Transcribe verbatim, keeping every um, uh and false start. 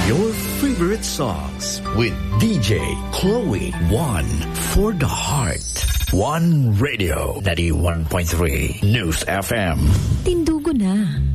Your favorite songs with D J Chloe. One for the heart. One Radio. ninety-one point three News F M. Tindugo na.